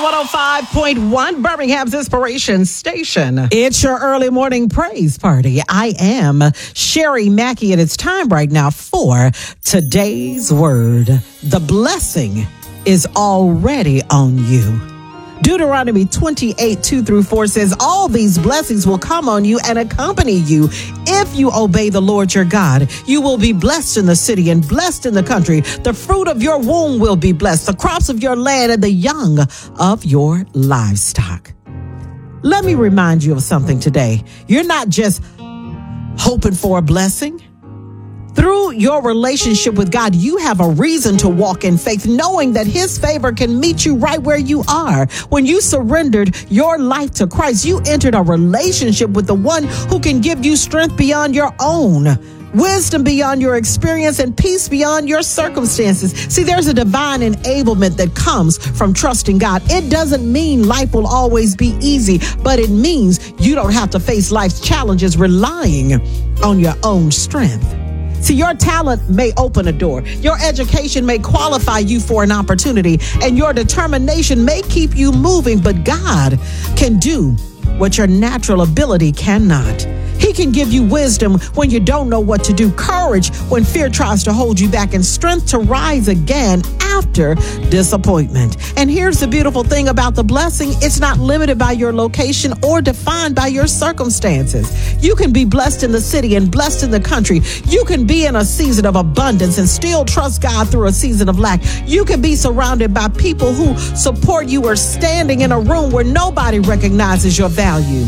105.1, Birmingham's Inspiration Station. It's your early morning praise party. I am Sherry Mackey, and it's time right now for today's word. The blessing is already on you. Deuteronomy 28, 2-4 says, all these blessings will come on you and accompany you if you obey the Lord your God. You will be blessed in the city and blessed in the country. The fruit of your womb will be blessed, the crops of your land and the young of your livestock. Let me remind you of something today. You're not just hoping for a blessing. Through your relationship with God, you have a reason to walk in faith, knowing that His favor can meet you right where you are. When you surrendered your life to Christ, you entered a relationship with the one who can give you strength beyond your own, wisdom beyond your experience, and peace beyond your circumstances. See, there's a divine enablement that comes from trusting God. It doesn't mean life will always be easy, but it means you don't have to face life's challenges relying on your own strength. See, your talent may open a door, your education may qualify you for an opportunity, and your determination may keep you moving, but God can do what your natural ability cannot. He can give you wisdom when you don't know what to do, courage when fear tries to hold you back, and strength to rise again after disappointment. And here's the beautiful thing about the blessing. It's not limited by your location or defined by your circumstances. You can be blessed in the city and blessed in the country. You can be in a season of abundance and still trust God through a season of lack. You can be surrounded by people who support you or standing in a room where nobody recognizes your value.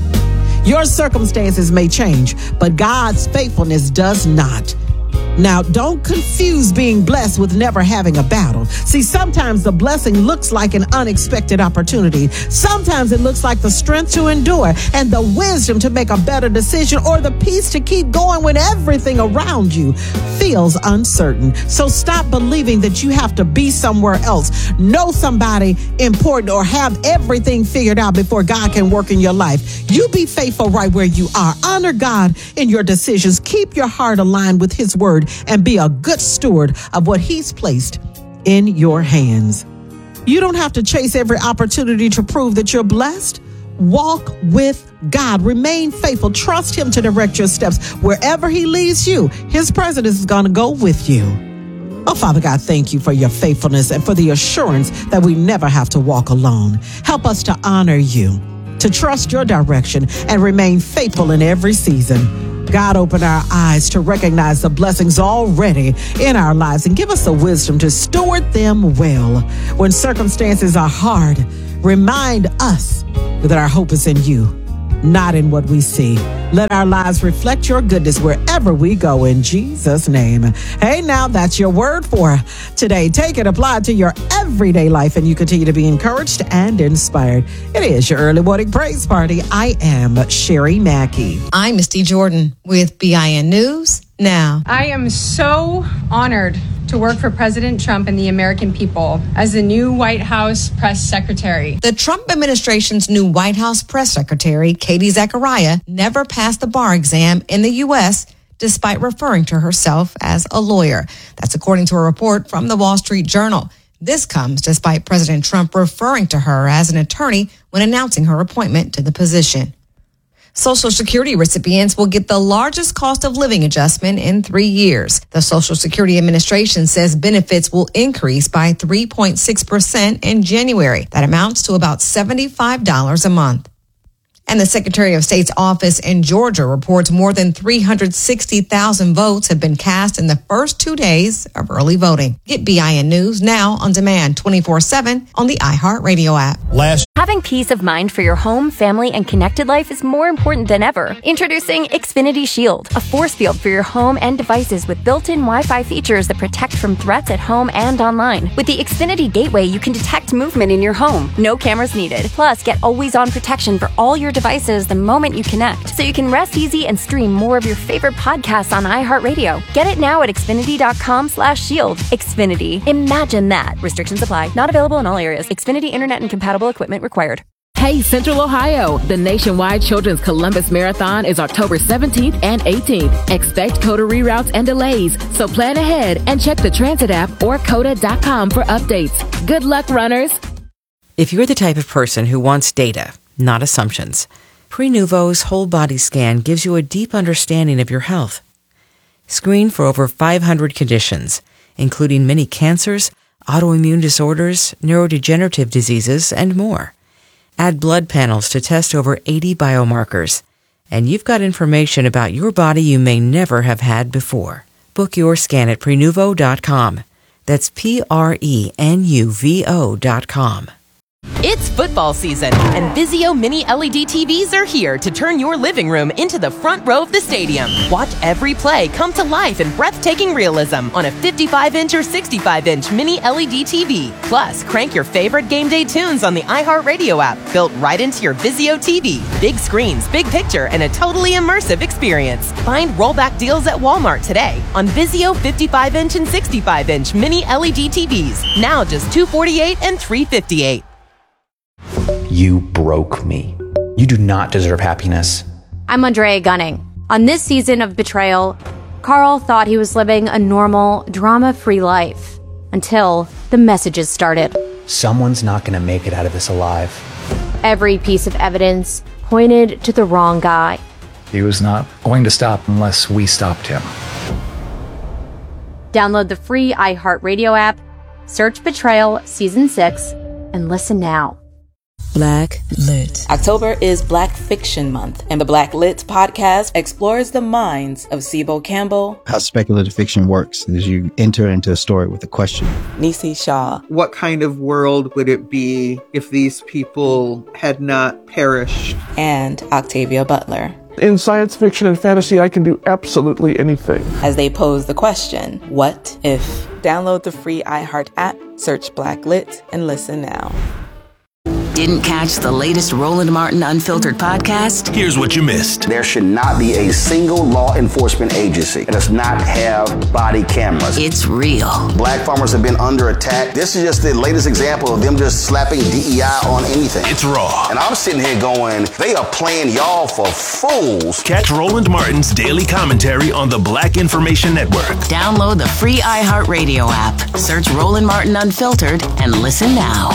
Your circumstances may change, but God's faithfulness does not. Now, don't confuse being blessed with never having a battle. See, sometimes the blessing looks like an unexpected opportunity. Sometimes it looks like the strength to endure and the wisdom to make a better decision, or the peace to keep going when everything around you feels uncertain. So stop believing that you have to be somewhere else, know somebody important, or have everything figured out before God can work in your life. You be faithful right where you are. Honor God in your decisions. Keep your heart aligned with His word, and be a good steward of what He's placed in your hands. You don't have to chase every opportunity to prove that you're blessed. Walk with God. Remain faithful. Trust Him to direct your steps. Wherever He leads you, His presence is going to go with you. Oh, Father God, thank you for your faithfulness and for the assurance that we never have to walk alone. Help us to honor you, to trust your direction, and remain faithful in every season. God, open our eyes to recognize the blessings already in our lives and give us the wisdom to steward them well. When circumstances are hard, remind us that our hope is in you, not in what we see. Let our lives reflect your goodness wherever we go, in Jesus' name. Hey, now that's your word for today. Take it, apply it to your everyday life, and you continue to be encouraged and inspired. It is your early morning praise party. I am Sherry Mackey. I'm Misty Jordan with BIN News Now. I am so honored to work for President Trump and the American people as the new White House press secretary. The Trump administration's new White House press secretary, Katie Zachariah, never passed the bar exam in the U.S., despite referring to herself as a lawyer. That's according to a report from the Wall Street Journal. This comes despite President Trump referring to her as an attorney when announcing her appointment to the position. Social Security recipients will get the largest cost of living adjustment in 3 years. The Social Security Administration says benefits will increase by 3.6% in January. That amounts to about $75 a month. And the Secretary of State's office in Georgia reports more than 360,000 votes have been cast in the first 2 days of early voting. Get BIN News now on demand 24/7 on the iHeartRadio app. Having peace of mind for your home, family, and connected life is more important than ever. Introducing Xfinity Shield, a force field for your home and devices with built-in Wi-Fi features that protect from threats at home and online. With the Xfinity Gateway, you can detect movement in your home. No cameras needed. Plus, get always-on protection for all your devices the moment you connect, so you can rest easy and stream more of your favorite podcasts on iHeartRadio. Get it now at Xfinity.com/shield. Xfinity. Imagine that. Restrictions apply. Not available in all areas. Xfinity Internet and compatible equipment required. Hey, Central Ohio! The nationwide Children's Columbus Marathon is October 17th and 18th. Expect COTA reroutes and delays, so plan ahead and check the Transit app or COTA.com for updates. Good luck, runners! If you're the type of person who wants data, not assumptions, Prenuvo's whole body scan gives you a deep understanding of your health. Screen for over 500 conditions, including many cancers, autoimmune disorders, neurodegenerative diseases, and more. Add blood panels to test over 80 biomarkers, and you've got information about your body you may never have had before. Book your scan at Prenuvo.com. That's Prenuvo.com. It's football season, and Vizio Mini LED TVs are here to turn your living room into the front row of the stadium. Watch every play come to life in breathtaking realism on a 55-inch or 65-inch Mini LED TV. Plus, crank your favorite game day tunes on the iHeartRadio app, built right into your Vizio TV. Big screens, big picture, and a totally immersive experience. Find rollback deals at Walmart today on Vizio 55-inch and 65-inch Mini LED TVs. Now just $248 and $358. You broke me. You do not deserve happiness. I'm Andrea Gunning. On this season of Betrayal, Carl thought he was living a normal, drama-free life until the messages started. Someone's not going to make it out of this alive. Every piece of evidence pointed to the wrong guy. He was not going to stop unless we stopped him. Download the free iHeartRadio app, search Betrayal Season 6, and listen now. Black Lit. October is Black Fiction Month, and the Black Lit podcast explores the minds of Sibo Campbell. How speculative fiction works is you enter into a story with a question. Nisi Shaw. What kind of world would it be if these people had not perished? And Octavia Butler. In science fiction and fantasy, I can do absolutely anything. As they pose the question, what if? Download the free iHeart app, search Black Lit, and listen now. Didn't catch the latest Roland Martin Unfiltered podcast? Here's what you missed. There should not be a single law enforcement agency that does not have body cameras. It's real. Black farmers have been under attack. This is just the latest example of them just slapping DEI on anything. It's raw. And I'm sitting here going, they are playing y'all for fools. Catch Roland Martin's daily commentary on the Black Information Network. Download the free iHeartRadio app. Search Roland Martin Unfiltered and listen now.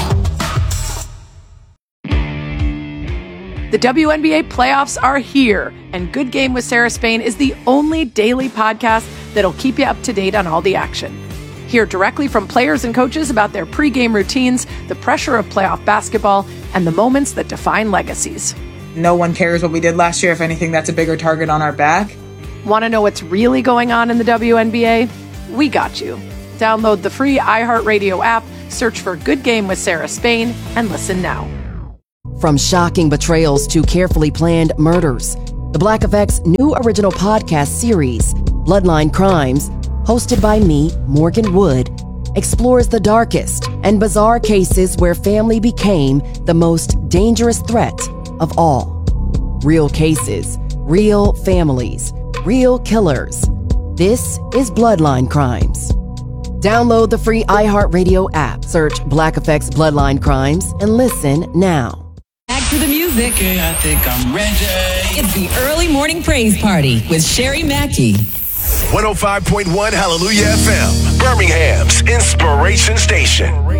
The WNBA playoffs are here, and Good Game with Sarah Spain is the only daily podcast that'll keep you up to date on all the action. Hear directly from players and coaches about their pregame routines, the pressure of playoff basketball, and the moments that define legacies. No one cares what we did last year. If anything, that's a bigger target on our back. Want to know what's really going on in the WNBA? We got you. Download the free iHeartRadio app, search for Good Game with Sarah Spain, and listen now. From shocking betrayals to carefully planned murders, the Black Effect's new original podcast series, Bloodline Crimes, hosted by me, Morgan Wood, explores the darkest and bizarre cases where family became the most dangerous threat of all. Real cases, real families, real killers. This is Bloodline Crimes. Download the free iHeartRadio app, search Black Effect's Bloodline Crimes, and listen now. Back to the music. Okay, I think I'm ready. It's the Early Morning Praise Party with Sherry Mackey. 105.1 Hallelujah FM, Birmingham's Inspiration Station.